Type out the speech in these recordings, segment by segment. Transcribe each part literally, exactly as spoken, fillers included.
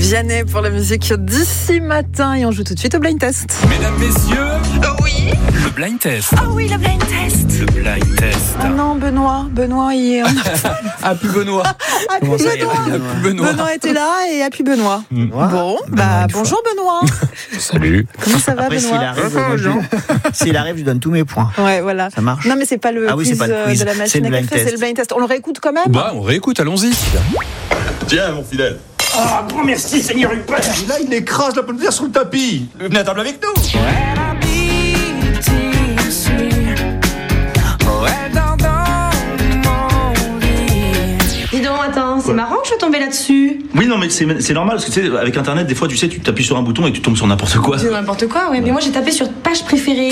Vianney pour la musique d'ici matin et on joue tout de suite au blind test. Mesdames, messieurs, Oui. le blind test. Ah oui, le blind test. Le blind test. Ah non, Benoît, Benoît, il est... Ah, plus Benoît. Ah, plus Comment ça, il y a Benoît. plus Benoît Plus Benoît. Benoît était là et appuie Benoît. Benoît. Bon, Benoît, bah une fois. bonjour Benoît. Salut. Comment ça va Après, s'il Benoît? arrive, moi, je... s'il arrive, je lui donne tous mes points. Ouais, voilà. Ça marche. Non mais c'est pas le Ah oui, quiz, c'est pas le euh, quiz. de la C'est machine le à blind café, c'est test. le blind test. On le réécoute quand même? Bah, on réécoute, allons-y. Tiens, mon fidèle. Ah, grand merci, Seigneur Hubert. Et là, il écrase la pomme de terre sur le tapis. Venez à table avec nous. Dis donc, attends, c'est marrant que je sois tombée là-dessus. Oui, non, mais c'est, c'est normal, parce que tu sais, avec Internet, des fois, tu sais, tu t'appuies sur un bouton et tu tombes sur n'importe quoi. C'est n'importe quoi, ouais, mais moi j'ai tapé sur page préférée.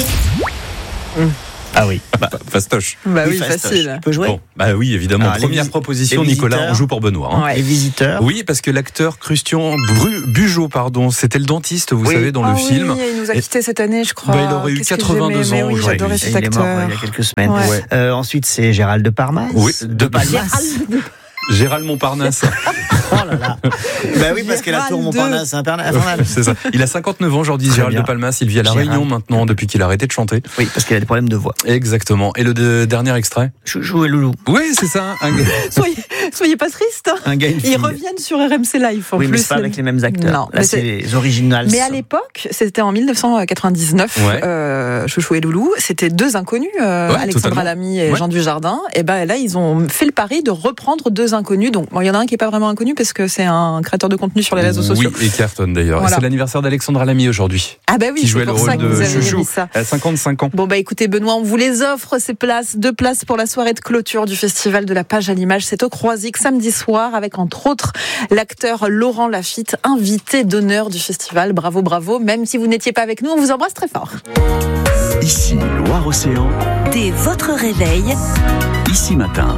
Ah oui. Bah, fastoche. Bah oui, fastoche. facile. Tu peux jouer. Bon, bah oui, évidemment. Ah, les Première visi- proposition, les Nicolas, visiteurs. on joue pour Benoît. hein. Ouais. Les visiteurs. Oui, parce que l'acteur Christian Bru- Bugeaud, pardon, c'était le dentiste, vous Oui. savez, dans Ah le oui, film. il nous a Et- quittés cette année, je crois. Bah, il aurait eu Qu'est-ce que quatre-vingt-deux j'aimais, mais ans oui, aujourd'hui. j'adorais Et cet il est mort acteur. ouais, il y a quelques semaines. Ouais. Euh, ensuite, c'est Gérald Depardieu. Oui, de Palmas. Gérald Montparnasse. Oh là là. Bah oui, parce que la tour Gérald Montparnasse, c'est infernal. C'est ça. Il a cinquante-neuf ans aujourd'hui, Très Gérald bien. de Palmas. Il vit à La Gérald. Réunion maintenant, depuis qu'il a arrêté de chanter. Oui, parce qu'il a des problèmes de voix. Exactement. Et le de- dernier extrait? Chouchou et Loulou. Oui, c'est ça. Un gars- Soyez, soyez pas tristes. hein. Un gars, une Ils fille. reviennent sur R M C Live en Oui, mais plus. c'est pas avec les mêmes acteurs. Non, Là, mais c'est c'est- les originals. Mais à l'époque, c'était en mille neuf cent quatre-vingt-dix-neuf, Ouais. euh, Chouchou et Loulou, c'était deux inconnus, euh, Ouais, Alexandra totalement. Lamy et Ouais. Jean Dujardin. Et ben là, ils ont fait le pari de reprendre deux inconnus. Donc, bon, il y en a un qui est pas vraiment inconnu parce que c'est un créateur de contenu sur les réseaux sociaux. Oui, et Carton d'ailleurs. Voilà. C'est l'anniversaire d'Alexandra Lamy aujourd'hui, Ah bah oui, qui c'est jouait le pour ça rôle que vous de avez Chouchou. mis ça. Elle a cinquante-cinq ans. Bon bah écoutez Benoît, on vous les offre ces places, deux places pour la soirée de clôture du festival de la page à l'image. C'est au Croisic samedi soir avec entre autres l'acteur Laurent Lafitte, invité d'honneur du festival. Bravo, bravo. Même si vous n'étiez pas avec nous, on vous embrasse très fort. Ici Loire-Océan, Dès votre réveil, ici matin.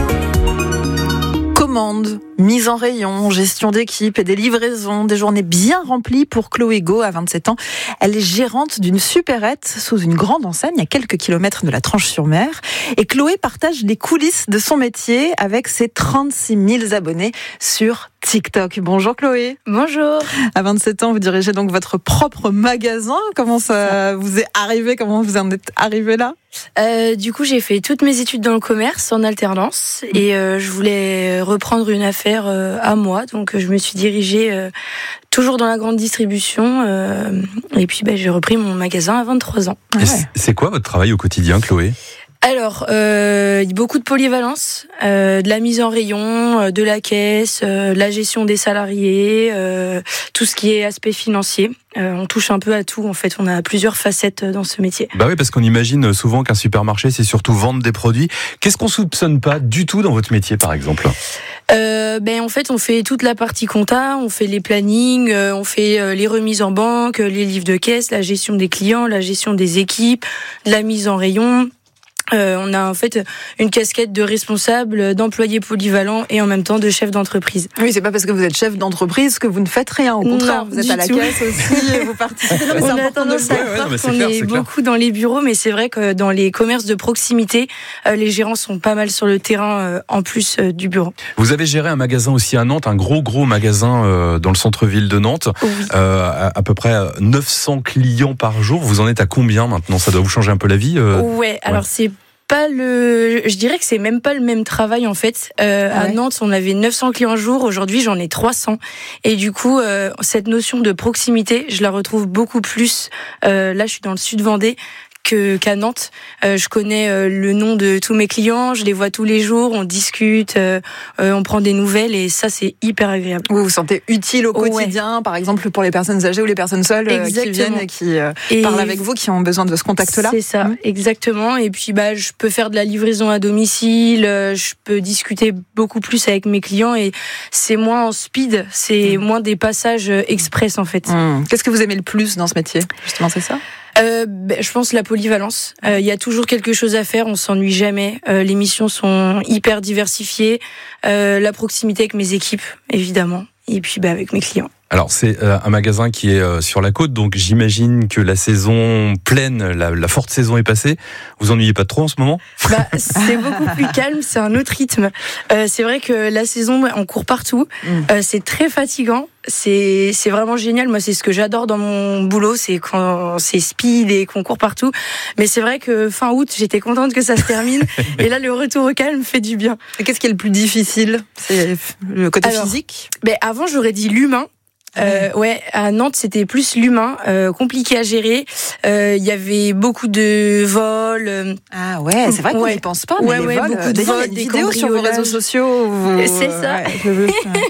Commandes, mise en rayon, gestion d'équipe et des livraisons, des journées bien remplies pour Chloé Go à vingt-sept ans. Elle est gérante d'une supérette sous une grande enseigne à quelques kilomètres de la Tranche-sur-Mer. Et Chloé partage les coulisses de son métier avec ses trente-six mille abonnés sur TikTok. Bonjour Chloé. Bonjour. À vingt-sept ans, vous dirigez donc votre propre magasin. Comment ça vous est arrivé? Comment vous en êtes arrivé là? Euh, du coup, j'ai fait toutes mes études dans le commerce en alternance et euh, je voulais reprendre une affaire euh, à moi. Donc, je me suis dirigée euh, toujours dans la grande distribution euh, et puis ben, j'ai repris mon magasin à vingt-trois ans. Ah Et ouais. c'est- c'est quoi votre travail au quotidien, Chloé? Alors, euh, beaucoup de polyvalence, euh, de la mise en rayon, euh, de la caisse, euh, la gestion des salariés, euh, tout ce qui est aspect financier. Euh, on touche un peu à tout, en fait. On a plusieurs facettes dans ce métier. Bah oui, parce qu'on imagine souvent qu'un supermarché, c'est surtout vendre des produits. Qu'est-ce qu'on soupçonne pas du tout dans votre métier, par exemple? Euh, ben en fait, on fait toute la partie compta, on fait les plannings, euh, on fait euh, les remises en banque, les livres de caisse, la gestion des clients, la gestion des équipes, la mise en rayon. Euh, on a en fait une casquette de responsable, d'employé polyvalent et en même temps de chef d'entreprise. Oui, c'est pas parce que vous êtes chef d'entreprise que vous ne faites rien. Au contraire, Non, vous êtes du à la tout. caisse aussi et vous participez. Non, mais c'est On a important de le tendance à faire. Ouais, ouais, non, croire mais c'est qu'on clair, est c'est clair. beaucoup dans les bureaux, mais c'est vrai que dans les commerces de proximité, euh, les gérants sont pas mal sur le terrain euh, en plus euh, du bureau. Vous avez géré un magasin aussi à Nantes, un gros gros magasin euh, dans le centre-ville de Nantes, Oui. euh, à, à peu près neuf cents clients par jour. Vous en êtes à combien maintenant? Ça doit vous changer un peu la vie euh... Ouais, alors c'est pas le, je dirais que c'est même pas le même travail en fait. Euh, Ah ouais. À Nantes, on avait neuf cents clients jour. Aujourd'hui, j'en ai trois cents. Et du coup, euh, cette notion de proximité, je la retrouve beaucoup plus. Euh, là, je suis dans le sud Vendée. Que, qu'à Nantes, euh, je connais euh, le nom de tous mes clients, je les vois tous les jours, on discute, euh, euh, on prend des nouvelles et ça c'est hyper agréable. Vous vous sentez utile au Ouais. quotidien, par exemple pour les personnes âgées ou les personnes seules euh, qui Exactement. viennent et qui euh, Et parlent avec vous, qui ont besoin de ce contact-là. C'est ça, Mmh. exactement. Et puis bah je peux faire de la livraison à domicile, euh, je peux discuter beaucoup plus avec mes clients et c'est moins en speed, c'est Mmh. moins des passages euh, express en fait. Hum. Qu'est-ce que vous aimez le plus dans ce métier? Justement, c'est ça? Euh, ben, je pense la polyvalence. Il euh, y a toujours quelque chose à faire, on s'ennuie jamais. Euh, les missions sont hyper diversifiées. Euh, la proximité avec mes équipes, évidemment. Et puis bah, avec mes clients. Alors c'est euh, un magasin qui est euh, sur la côte, donc j'imagine que la saison pleine, la, la forte saison est passée. Vous ennuyez pas trop en ce moment ? Bah, c'est beaucoup plus calme, c'est un autre rythme. Euh, c'est vrai que la saison, on court partout. Mm. Euh, c'est très fatigant. C'est, c'est vraiment génial. Moi, c'est ce que j'adore dans mon boulot, c'est quand c'est speed et qu'on court partout. Mais c'est vrai que fin août, j'étais contente que ça se termine. Et là, le retour au calme fait du bien. Et qu'est-ce qui est le plus difficile ? C'est le côté Alors, physique ? Ben, avant, j'aurais dit l'humain. Euh, ouais, à Nantes, c'était plus l'humain, euh, compliqué à gérer. Il euh, y avait beaucoup de vols. Euh, ah ouais, c'est vrai qu'on ouais. n'y pense pas. Mais ouais, les ouais, vols, beaucoup de d'ailleurs, vols, il y a des des vidéos sur vos réseaux sociaux. Vous... C'est ça. Ouais,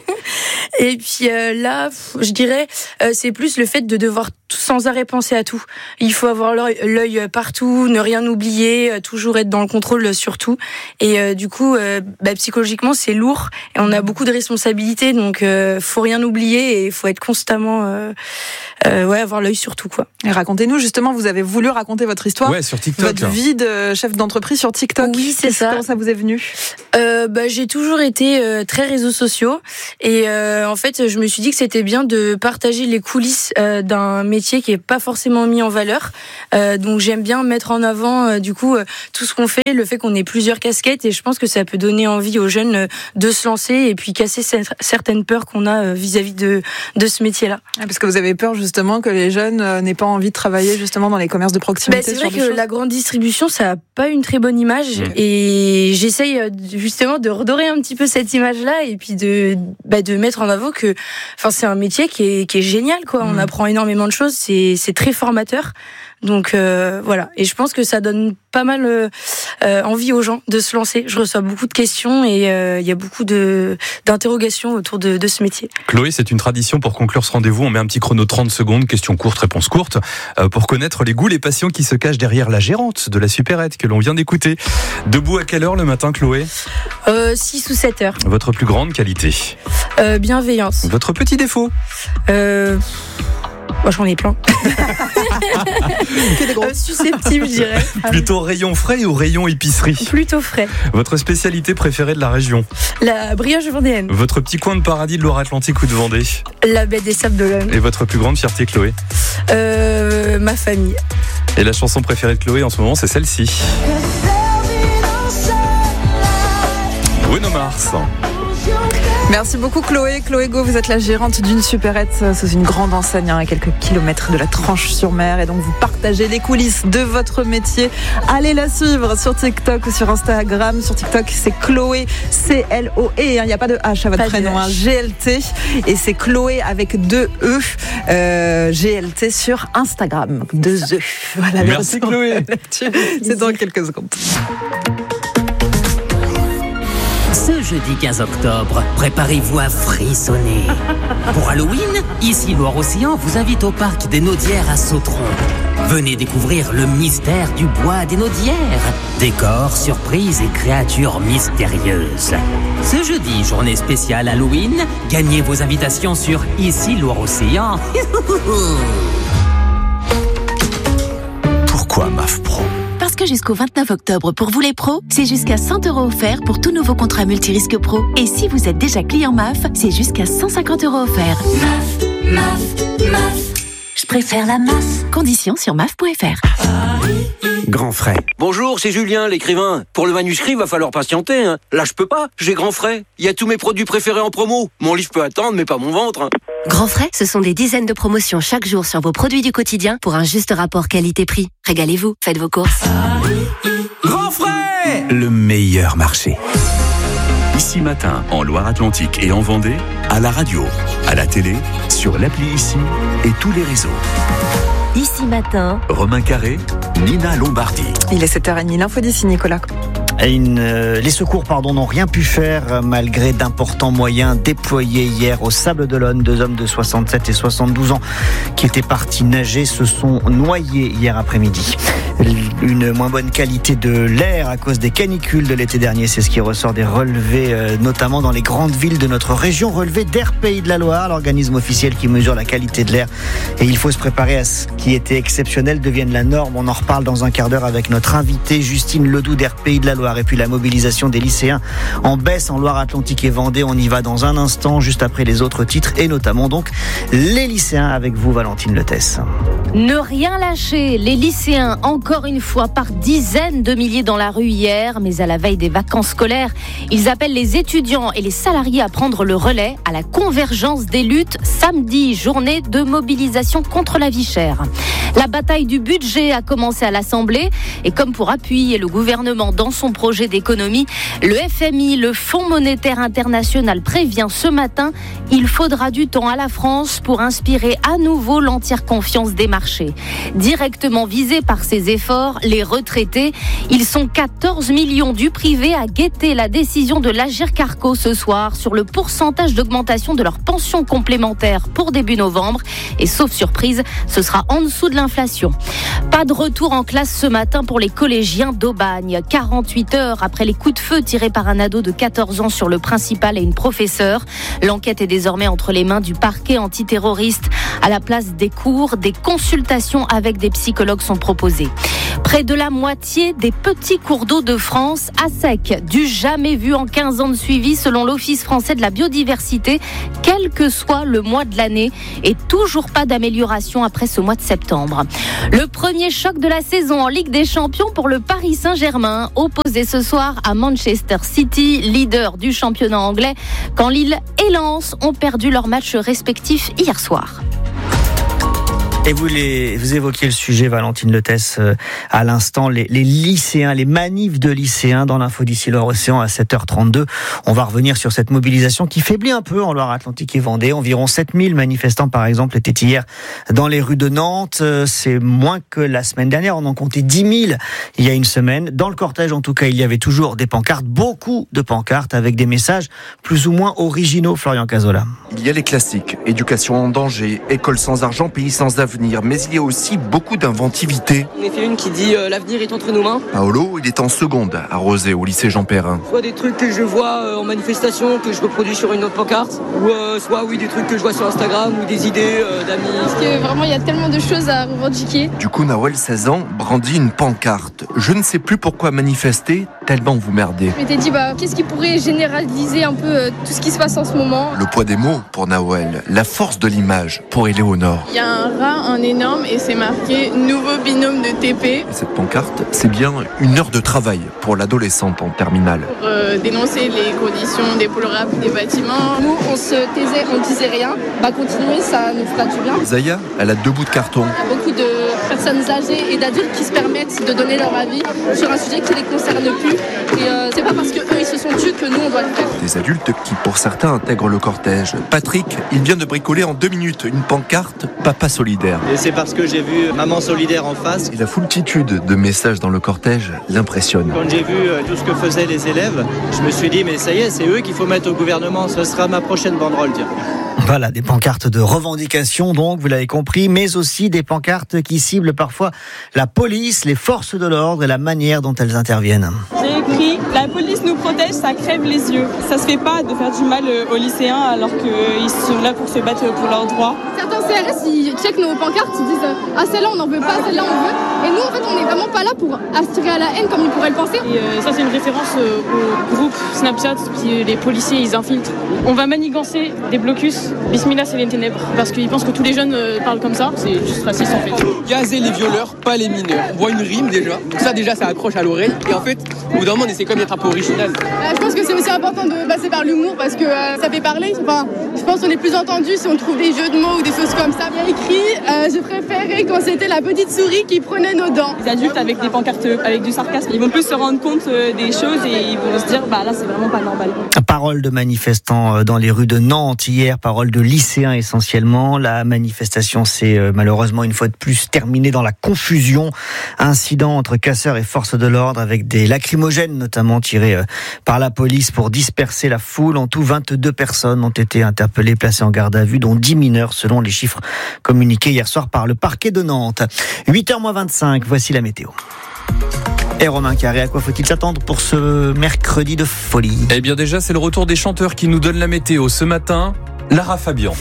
Et puis euh, là, je dirais, euh, c'est plus le fait de devoir tout, sans arrêt penser à tout. Il faut avoir l'œil, l'œil partout, ne rien oublier, euh, toujours être dans le contrôle sur tout. Et euh, du coup, euh, bah, psychologiquement, c'est lourd et on a beaucoup de responsabilités, donc euh, faut rien oublier et il faut être constamment, euh, euh, ouais, avoir l'œil sur tout, quoi. Et racontez-nous justement, vous avez voulu raconter votre histoire, ouais, sur TikTok, votre hein. vie de chef d'entreprise sur TikTok. Oui, c'est ça. Comment ça vous est venu ? euh, bah, j'ai toujours été euh, très réseaux sociaux et euh, en fait, je me suis dit que c'était bien de partager les coulisses euh, d'un métier qui est pas forcément mis en valeur. Euh, donc j'aime bien mettre en avant euh, du coup euh, tout ce qu'on fait, le fait qu'on ait plusieurs casquettes et je pense que ça peut donner envie aux jeunes euh, de se lancer et puis casser certaines peurs qu'on a euh, vis-à-vis de de ce métier-là. Ah, parce que vous avez peur justement que les jeunes euh, n'aient pas envie de travailler justement dans les commerces de proximité. Bah, c'est vrai que la grande distribution, ça a pas une très bonne image mmh. et j'essaye justement de redorer un petit peu cette image-là et puis de bah, de mettre en avant que, enfin, c'est un métier qui est qui est génial, quoi. Mmh. On apprend énormément de choses, c'est c'est très formateur. Donc euh, voilà, et je pense que ça donne pas mal euh, envie aux gens de se lancer. Je reçois beaucoup de questions et il euh, y a beaucoup de d'interrogations autour de, de ce métier. Chloé, c'est une tradition pour conclure ce rendez-vous. On met un petit chrono trente secondes, questions courtes, réponses courtes, euh, pour connaître les goûts, les passions qui se cachent derrière la gérante de la supérette que l'on vient d'écouter. Debout à quelle heure le matin, Chloé ? euh, six ou sept heures. Votre plus grande qualité ? euh, Bienveillance. Votre petit défaut ? euh... Moi, j'en ai plein. euh, susceptible, je dirais. Plutôt rayon frais ou rayon épicerie ? Plutôt frais. Votre spécialité préférée de la région ? La brioche vendéenne. Votre petit coin de paradis de Loire-Atlantique ou de Vendée ? La baie des Sables d'Olonne. Et votre plus grande fierté, Chloé ? euh, Ma famille. Et la chanson préférée de Chloé en ce moment, c'est celle-ci. Bruno Mars. Merci beaucoup Chloé. Chloé Go, vous êtes la gérante d'une supérette sous une grande enseigne à quelques kilomètres de la Tranche-sur-Mer et donc vous partagez les coulisses de votre métier. Allez la suivre sur TikTok ou sur Instagram. Sur TikTok, c'est Chloé, C L O E. Il n'y a pas de H à votre pas prénom, hein, G L T. Et c'est Chloé avec deux E, euh, G L T sur Instagram. Deux E. Voilà, merci Chloé. C'est dans quelques secondes. Ce jeudi quinze octobre, préparez-vous à frissonner. Pour Halloween, ici Loire-Océan vous invite au parc des Naudières à Sautron. Venez découvrir le mystère du bois des Naudières. Décors, surprises et créatures mystérieuses. Ce jeudi, journée spéciale Halloween, gagnez vos invitations sur ici Loire-Océan. Pourquoi M A F Pro ? Parce que jusqu'au vingt-neuf octobre, pour vous les pros, c'est jusqu'à cent euros offerts pour tout nouveau contrat multirisque pro. Et si vous êtes déjà client M A F, c'est jusqu'à cent cinquante euros offerts. M A F, M A F, M A F. Je préfère la M A F. Conditions sur M A F point F R. Grand frais. Bonjour, c'est Julien, l'écrivain. Pour le manuscrit, va falloir patienter. Hein. Là, je peux pas. J'ai Grand frais. Il y a tous mes produits préférés en promo. Mon livre peut attendre, mais pas mon ventre. Hein. Grand frais, ce sont des dizaines de promotions chaque jour sur vos produits du quotidien pour un juste rapport qualité-prix. Régalez-vous, faites vos courses. Grand frais, le meilleur marché. Ici Matin, en Loire-Atlantique et en Vendée, à la radio, à la télé, sur l'appli Ici et tous les réseaux. Ici Matin, Romain Carré, Nina Lombardi. Il est sept heures trente, l'info d'ici, Nicolas. Une, euh, les secours pardon, n'ont rien pu faire euh, malgré d'importants moyens déployés hier au Sable d'Olonne. Deux hommes de soixante-sept et soixante-douze ans qui étaient partis nager se sont noyés hier après-midi. Une moins bonne qualité de l'air à cause des canicules de l'été dernier, c'est ce qui ressort des relevés, euh, notamment dans les grandes villes de notre région. Relevés d'Air Pays de la Loire, l'organisme officiel qui mesure la qualité de l'air. Et il faut se préparer à ce qui était exceptionnel devienne la norme. On en reparle dans un quart d'heure avec notre invitée Justine Ledoux d'Air Pays de la Loire. scolaire. Et puis la mobilisation des lycéens en baisse en Loire-Atlantique et Vendée. On y va dans un instant, juste après les autres titres et notamment donc les lycéens avec vous, Valentine Letès. Ne rien lâcher, les lycéens encore une fois par dizaines de milliers dans la rue hier, mais à la veille des vacances scolaires, ils appellent les étudiants et les salariés à prendre le relais à la convergence des luttes samedi, journée de mobilisation contre la vie chère. La bataille du budget a commencé à l'Assemblée et comme pour appuyer le gouvernement dans son projet d'économie, le F M I, le Fonds monétaire international, prévient ce matin, il faudra du temps à la France pour inspirer à nouveau l'entière confiance des marchés. Directement visés par ces efforts, les retraités, ils sont quatorze millions du privé à guetter la décision de l'Agirc-Arrco ce soir sur le pourcentage d'augmentation de leur pension complémentaire pour début novembre. Et sauf surprise, ce sera en dessous de l'inflation. Pas de retour en classe ce matin pour les collégiens d'Aubagne. quarante-huit heures après les coups de feu tirés par un ado de quatorze ans sur le principal et une professeure. L'enquête est désormais entre les mains du parquet antiterroriste. À la place des cours, des consultations avec des psychologues sont proposées. Près de la moitié des petits cours d'eau de France à sec, du jamais vu en quinze ans de suivi selon l'Office français de la biodiversité, quel que soit le mois de l'année, et toujours pas d'amélioration après ce mois de septembre. Le premier choc de la saison en Ligue des Champions pour le Paris Saint-Germain, opposé ce soir à Manchester City, leader du championnat anglais, quand Lille et Lens ont perdu leurs matchs respectifs hier soir. Et vous, les, vous évoquiez le sujet, Valentine Letès, euh, à l'instant, les, les lycéens, les manifs de lycéens dans l'info d'ici Loire-Océan à sept heures trente-deux. On va revenir sur cette mobilisation qui faiblit un peu en Loire-Atlantique et Vendée. Environ sept mille manifestants, par exemple, étaient hier dans les rues de Nantes. C'est moins que la semaine dernière. On en comptait dix mille il y a une semaine. Dans le cortège, en tout cas, il y avait toujours des pancartes, beaucoup de pancartes avec des messages plus ou moins originaux, Florian Cazola. Il y a les classiques, éducation en danger, école sans argent, pays sans avenir. Mais il y a aussi beaucoup d'inventivité. On a fait une qui dit euh, l'avenir est entre nos mains. Paolo, il est en seconde à Rosé, au lycée Jean Perrin. Soit des trucs que je vois euh, en manifestation, que je reproduis sur une autre pancarte, ou euh, soit oui des trucs que je vois sur Instagram ou des idées euh, d'amis. Parce que vraiment il y a tellement de choses à revendiquer. Du coup, Nawel, seize ans, brandit une pancarte. Je ne sais plus pourquoi manifester, tellement vous merdez. Je m'étais dit bah qu'est-ce qui pourrait généraliser un peu euh, tout ce qui se passe en ce moment. Le poids des mots pour Nawel, la force de l'image pour Éléonore. Il y a un rat, un énorme, et c'est marqué nouveau binôme de T P. Et cette pancarte, c'est bien une heure de travail pour l'adolescente en terminale. Pour euh, dénoncer les conditions déplorables des bâtiments. Nous, on se taisait, on disait rien. Bah continuer, ça nous fera du bien. Zaya, elle a deux bouts de carton. Il y a beaucoup de personnes âgées et d'adultes qui se permettent de donner leur avis sur un sujet qui les concerne plus. Et euh, c'est pas parce qu'eux ils se sont tués que nous on doit le faire. Des adultes qui pour certains intègrent le cortège. Patrick, il vient de bricoler en deux minutes une pancarte Papa solidaire. Et c'est parce que j'ai vu Maman solidaire en face. Et la foultitude de messages dans le cortège l'impressionne. Quand j'ai vu tout ce que faisaient les élèves, je me suis dit mais ça y est, c'est eux qu'il faut mettre au gouvernement. Ce sera ma prochaine banderole, tiens. Voilà, des pancartes de revendication, donc, vous l'avez compris, mais aussi des pancartes qui ciblent parfois la police, les forces de l'ordre et la manière dont elles interviennent. J'ai écrit « La police nous protège, ça crève les yeux ». Ça se fait pas de faire du mal aux lycéens alors qu'ils sont là pour se battre pour leurs droits. Certains C R S, ils checkent nos pancartes, ils disent « Ah, celle-là, on n'en veut pas, celle-là, on veut ». Et nous, en fait, on n'est vraiment pas là pour aspirer à la haine comme ils pourraient le penser. Et euh, ça, c'est une référence euh, au groupe Snapchat, puis les policiers, ils infiltrent. On va manigancer des blocus. Bismillah, c'est les ténèbres. Parce qu'ils pensent que tous les jeunes euh, parlent comme ça. C'est juste raciste, en fait. Gazer les violeurs, pas les mineurs. On voit une rime, déjà. Donc ça, déjà, ça accroche à l'oreille. Et en fait, au bout d'un moment, on essaie quand même d'être un peu original. Euh, je pense que c'est aussi important de passer par l'humour parce que euh, ça fait parler. Enfin, je pense qu'on est plus entendu si on trouve des jeux de mots ou des choses comme ça. Il y a écrit euh, « Je préférais quand c'était la petite souris qui prenait nos dents ». Les adultes avec des pancartes, avec du sarcasme, ils vont plus se rendre compte euh, des choses et ils vont se dire « Bah là, c'est vraiment pas normal ». Parole de manifestants dans les rues de Nantes hier, parole de lycéens essentiellement. La manifestation s'est euh, malheureusement une fois de plus terminée dans la confusion. Incident entre casseurs et forces de l'ordre avec des lacrymogènes notamment tirés euh, par la police pour disperser la foule. En tout, vingt-deux personnes ont été interpellées, placées en garde à vue, dont dix mineurs selon les chiffres communiqués hier soir par le parquet de Nantes. huit heures moins vingt-cinq, voici la météo. Et Romain Carré, à quoi faut-il s'attendre pour ce mercredi de folie ? Eh bien déjà, c'est le retour des chanteurs qui nous donnent la météo. Ce matin, Lara Fabian.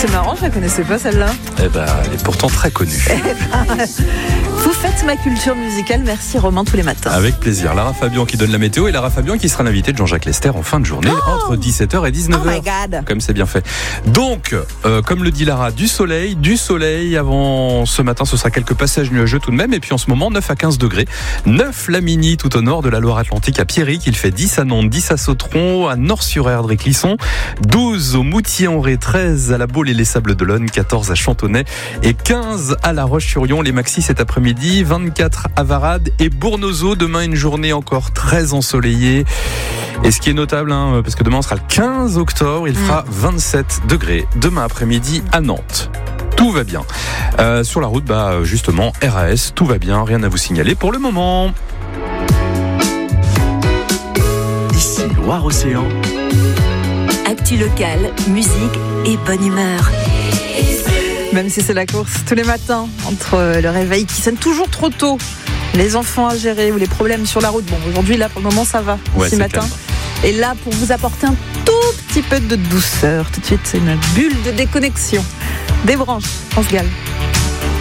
C'est marrant, je la connaissais pas celle-là. Eh ben, elle est pourtant très connue. Vous faites ma culture musicale, merci Romain tous les matins. Avec plaisir. Lara Fabian qui donne la météo et Lara Fabian qui sera l'invitée de Jean-Jacques Lester en fin de journée oh entre dix-sept heures et dix-neuf heures. Oh my God. Comme c'est bien fait. Donc, euh, comme le dit Lara, du soleil, du soleil avant ce matin, ce sera quelques passages nuageux tout de même. Et puis en ce moment, neuf à quinze degrés. neuf la Mini tout au nord de la Loire-Atlantique à Pierrick. Il fait dix à Nantes, dix à Sautron, à Nord-sur-Erdre et Clisson. douze au Moutier-en-Ré, treize à la Baule et les Sables-d'Olonne, quatorze à Chantonnay et quinze à La Roche-sur-Yon. Les maxis cet après-midi, vingt-quatre à Varade et Bournozo. Demain, une journée encore très ensoleillée. Et ce qui est notable, hein, parce que demain, on sera le quinze octobre, il fera vingt-sept degrés demain après-midi à Nantes. Tout va bien. Euh, sur la route, bah, justement, R A S, tout va bien, rien à vous signaler pour le moment. Ici, Loire-Océan. Actu locale, musique et bonne humeur. Même si c'est la course tous les matins, entre le réveil qui sonne toujours trop tôt, les enfants à gérer ou les problèmes sur la route. Bon, aujourd'hui, là, pour le moment, ça va, ouais, ce matin. Calme. Et là, pour vous apporter un tout petit peu de douceur, tout de suite, c'est une bulle de déconnexion. Des branches, France Gall.